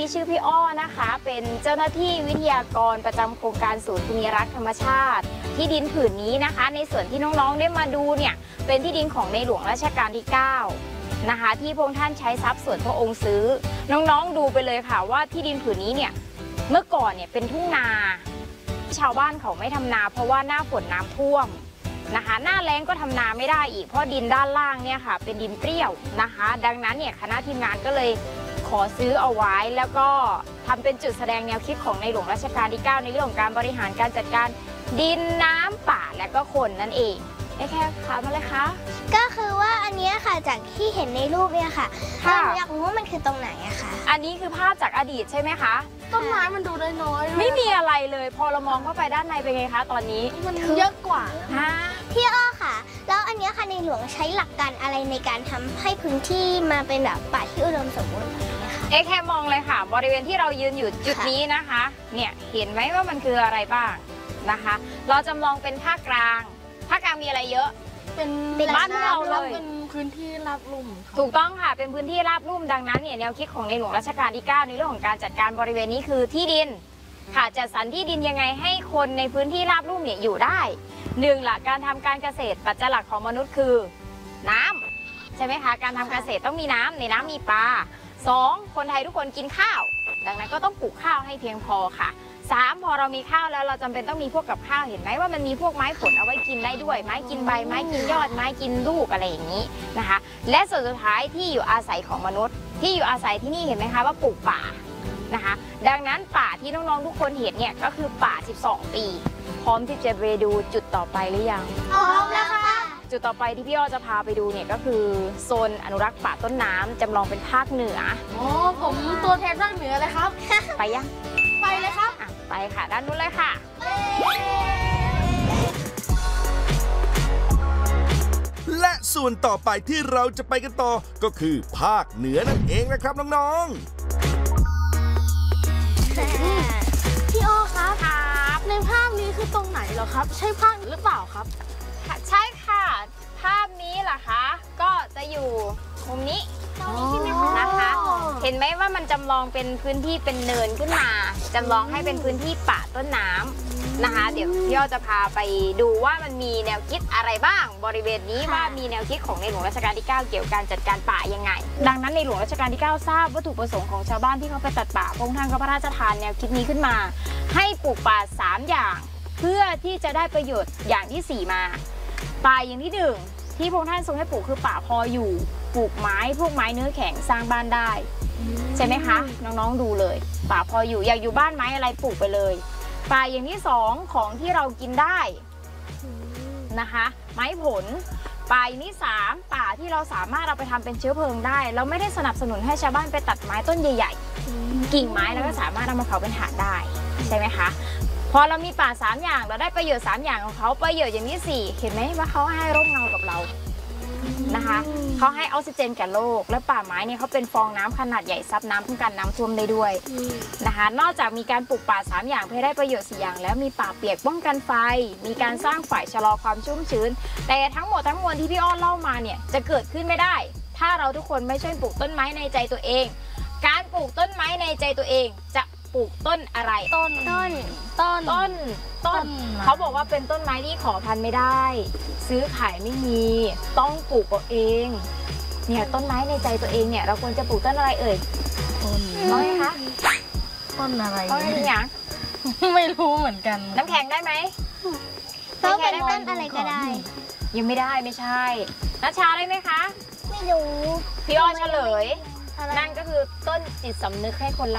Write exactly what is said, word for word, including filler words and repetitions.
ที่ชื่อพี่อ้อนะคะเป็นเจ้าหน้าที่วิทยากรประจำโครงการศูนย์ภูมิรักษ์ธรรมชาติที่ดินผืนนี้นะคะในส่วนที่น้องๆได้มาดูเนี่ยเป็นที่ดินของในหลวงรัชกาลที่เก้านะคะที่พระองค์ท่านใช้ทรัพย์ส่วนพระองค์ซื้อน้องๆดูไปเลยค่ะว่าที่ดินผืนนี้เนี่ยเมื่อก่อนเนี่ยเป็นทุ่งนาชาวบ้านเขาไม่ทำนาเพราะว่าหน้าฝนน้ำท่วมนะคะหน้าแล้งก็ทำนาไม่ได้อีกเพราะดินด้านล่างเนี่ยค่ะเป็นดินเปรี้ยวนะคะดังนั้นเนี่ยคณะทีมงานก็เลยขอซื้อเอาไว้แล้วก็ทำเป็นจุดแสดงแนวคิดของในหลวงรัชกาลที่เก้าในเรื่องของการบริหารการจัดการดินน้ำป่าและก็คนนั่นเองไอ้แค่ถามมาเลยคะก็คือว่าอันนี้ค่ะจากที่เห็นในรูปเนี่ยค่ะเราอยากรู้ว่ามันคือตรงไหนอะค่ะอันนี้คือภาพจากอดีตใช่ไหมคะต้นไม้มันดูน้อยๆไม่มีอะไรเลยพอเรามองเข้าไปด้านในเป็นไงคะตอนนี้มันเยอะกว่าพี่อ้อค่ะแล้วอันนี้ค่ะในหลวงใช้หลักการอะไรในการทำให้พื้นที่มาเป็นแบบป่าที่อุดมสมบูรณ์แบบนี้คะเอ๊ะแค่มองเลยค่ะบริเวณที่เรายืนอยู่จุดนี้นะคะเนี่ยเห็นไหมว่ามันคืออะไรบ้างนะคะเราจำลองเป็นภาคกลางภาคกลางมีอะไรเยอะเป็นบ้านเราเลยเป็นพื้นที่ราบลุ่มถูกต้องค่ะเป็นพื้นที่ราบลุ่มดังนั้นเนี่ยแนวคิดของในหลวงรัชกาลที่เก้าในเรื่องของการจัดการบริเวณนี้คือที่ดินค่ะจัดสรรที่ดินยังไงให้คนในพื้นที่ราบลุ่มเนี่ยอยู่ได้หนึ่งหลักการทำการเกษตรปัจจัยหลักของมนุษย์คือน้ำใช่ไหมคะการทำเกษตรต้องมีน้ำในน้ำมีปลาสองคนไทยทุกคนกินข้าวดังนั้นก็ต้องปลูกข้าวให้เพียงพอค่ะสามพอเรามีข้าวแล้วเราจำเป็นต้องมีพวกกับข้าวเห็นไหมว่ามันมีพวกไม้ผลเอาไว้กินได้ด้วยไม้กินใบไม้กินยอดไม้กินลูกอะไรอย่างนี้นะคะและส่วนสุดท้ายที่อยู่อาศัยของมนุษย์ที่อยู่อาศัยที่นี่เห็นไหมคะว่าปลูกป่านะคะดังนั้นป่าที่น้องๆทุกคนเห็นเนี่ยก็คือป่าสิบสองปีพร้อมที่จะไปดูจุดต่อไปหรือยังพร้อมแล้วค่ะจุดต่อไปที่พี่อ้อจะพาไปดูเนี่ยก็คือโซนอนุรักษ์ป่าต้นน้ำจำลองเป็นภาคเหนืออ๋อผมตัวแทนภาคเหนือเลยครับไปยังไปเลยครับไปค่ะด้านนู้นเลยค่ะและส่วนต่อไปที่เราจะไปกันต่อก็คือภาคเหนือนั่นเองนะครับน้องๆพี่อ้อครับในภาพนี้คือตรงไหนเหรอครับใช่ภาคหรือเปล่าครับใช่ค่ะภาพนี้เหรอคะก็จะอยู่มุมนี้ตรงนี้ใช่ไหมคะนะคะเห็นไหมว่ามันจำลองเป็นพื้นที่เป็นเนินขึ้นมาจำลองให้เป็นพื้นที่ป่าต้นน้ำนะคะเดี๋ยวพี่อ้อจะพาไปดูว่ามันมีแนวคิดอะไรบ้างบริเวณนี้ว่ามีแนวคิดของในหลวงรัชกาลที่เก้าเกี่ยวกับการจัดการป่ายังไงดังนั้นในหลวงรัชกาลที่เก้าทราบวัตถุประสงค์ของชาวบ้านที่เขาไปตัดป่าพระองค์ท่านก็พระราชทานแนวคิดนี้ขึ้นมาให้ปลูกป่าสามอย่างเพื่อที่จะได้ประโยชน์อย่างที่สี่มาป่าอย่างที่หนึ่งที่พระองค์ท่านทรงให้ปลูกคือป่าพออยู่ปลูกไม้พวกไม้เนื้อแข็งสร้างบ้านได้ใช่ไหมคะน้องๆดูเลยป่าพออยู่อยากอยู่บ้านไม้อะไรปลูกไปเลยป่าอย่างที่สองของที่เรากินได้นะคะไม้ผลป่าอย่างที่สามป่าที่เราสามารถเอาไปทำเป็นเชื้อเพลิงได้เราไม่ได้สนับสนุนให้ชาวบ้านไปตัดไม้ต้นใหญ่ๆกิ่งไม้แล้วก็สามารถเอามาเผาเป็นถ่านได้ใช่ไหมคะพอเรามีป่าสามอย่างเราได้ประโยชน์สามอย่างของเขาประโยชน์อย่างที่สี่เห็นไหมว่าเขาให้ร่มเงากับเรานะคะเขาให้ออกซิเจนแก่โลกและป่าไม้เนี่ยเขาเป็นฟองน้ำขนาดใหญ่ซับน้ำป้องกันน้ำท่วมได้ด้วยนะคะนอกจากมีการปลูกป่าสามอย่างเพื่อได้ประโยชน์สี่อย่างแล้วมีป่าเปียกป้องกันไฟมีการสร้างฝ่ายชะลอความชุ่มชื้นแต่ทั้งหมดทั้งมวลที่พี่อ้อเล่ามาเนี่ยจะเกิดขึ้นไม่ได้ถ้าเราทุกคนไม่ช่วยปลูกต้นไม้ในใจตัวเองการปลูกต้นไม้ในใจตัวเองจะปลูกต้นอะไรต้นต้นต้นต้นต้นเขาบอกว่าเป็นต้นไม้ที่ขอพันธุ์ไม่ได้ซื้อขายไม่มีต้องปลูกเอาเองเนี่ยต้นไม้ในใจตัวเองเนี่ยเราควรจะปลูกต้นอะไรเอ่ยต้นน้อยคะต้นอะไรต้นอะไรอย่างไม่รู้เหมือนกันน้ำแข็งได้ไหมต้นเป็นต้นอะไรก็ได้ยังไม่ได้ไม่ใช่นัชชาได้ไหมคะไม่รู้พี่อ้อเฉลยนั่นก็คือต้นจิตสำนึกให้คน